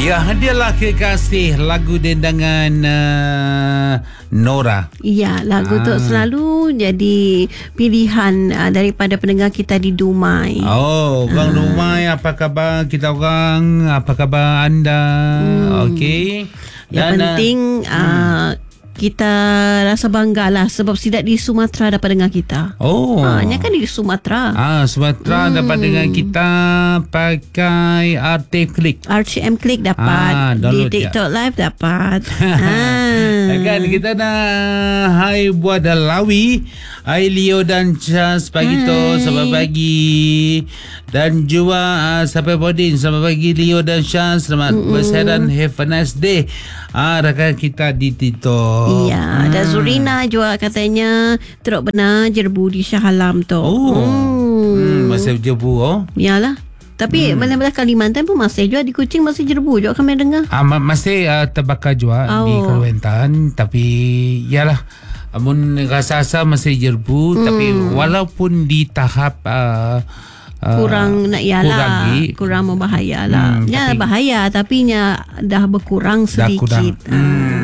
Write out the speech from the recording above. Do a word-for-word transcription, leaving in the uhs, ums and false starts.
Ya, hadiahlah kekasih lagu dendangan uh, Nora. Ya, lagu tu Ah. selalu jadi pilihan uh, daripada pendengar kita di Dumai. Oh, orang ah. Dumai, apa khabar kita orang? Apa khabar anda? Hmm. Okey. Yang Dan, penting uh, uh, kita rasa bangga lah sebab sidak di Sumatera dapat dengar kita. Oh. Ha, ni kan di Sumatera. Ah, Sumatera hmm. dapat dengar kita pakai R T Click. R C M Click dapat. Ah, di TikTok je. Live dapat. ha. Kan kita dah hai buat dah lawi. Hai Leo dan Chas pagi tu, selamat pagi. Dan juga uh, sampai Bodin, selamat pagi Leo dan Chas. Selamat mm-hmm. bersedan, have a nice day. Ah, rakan kita di TikTok. Iya, hmm. dan Zurina juga katanya teruk benar jerbu di Shah Alam tu. Oh. Hmm. Hmm, masih jerbu oh. Yalah. Tapi hmm. belah-belah Kalimantan pun masih juga di Kuching masih jerbu juga kami dengar. Ah, masih uh, terbakar juga oh. di Kalimantan, tapi yalah. Amun rasa-rasa masih jerbu, hmm. tapi walaupun di tahap uh, kurang nak ialah kurang, kurang membahaya lah. Hmm, nya tapi, bahaya tapi nya dah berkurang sedikit. Dah kurang. Hmm.